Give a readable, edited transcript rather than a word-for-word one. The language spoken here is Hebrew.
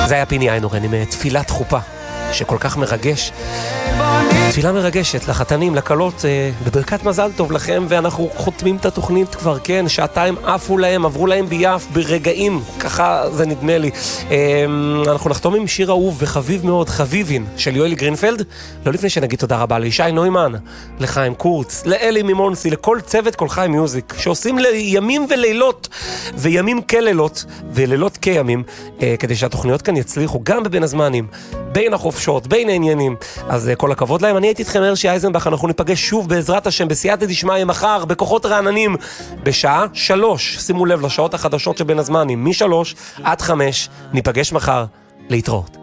זה היה פיני איינהורן עם תפילת חופה, שכל כך מרגש. תפילה מרגשת לחתנים, לקלות, בברכת מזל טוב לכם, ואנחנו חותמים את התוכנית כבר, כן, שעתיים עברו להם ביעף ברגעים, ככה זה נדמה לי. אנחנו נחתום עם שיר אהוב וחביב מאוד, חביבין, של יואלי גרינפלד, לא לפני שנגיד תודה רבה לישי נוימן, לחיים קורץ, לאלי מימונסי, לכל צוות כל חיים מיוזיק, שעושים לימים ולילות, וימים כלילות, ולילות כימים, כדי שהתוכניות כאן יצליחו, גם בבין הזמנים, בין החופשות, בין העניינים. אז כל הכבוד להם. אני הייתי איתכם הרשי אייזנבך, אנחנו ניפגש שוב בעזרת השם בסייעתא דשמיא מחר בכוחות רעננים בשעה 3. שימו לב לשעות החדשות שבין הזמנים, מ-3 עד 5. ניפגש מחר, להתראות.